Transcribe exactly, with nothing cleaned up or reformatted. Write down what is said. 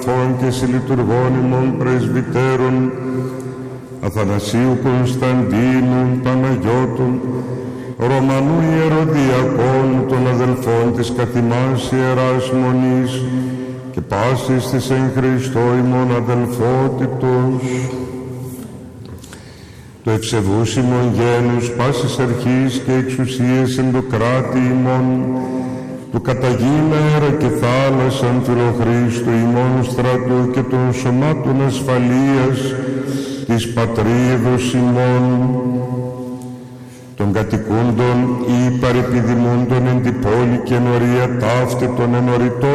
και συλλειτουργών ημών πρεσβυτέρων, Αθανασίου Κωνσταντίνου, Παναγιώτου, Ρωμανού Ιεροδιακόνου, των αδελφών της καθημάς Ιεράς Μονής και πάσης της εν Χριστώ ημών αδελφότητος, το ευσεβούς ημών γένους, πάσης αρχής και εξουσίες εν το κράτη ημών, του καταγήν αέρα και θάλασσαν φιλοχρίστου ημών στρατού και των σωμάτων ασφαλείας της πατρίδος ημών, των κατοικούντων ή παρεπιδημούντων εν την πόλη και ενορία ταύτε των ενοριτών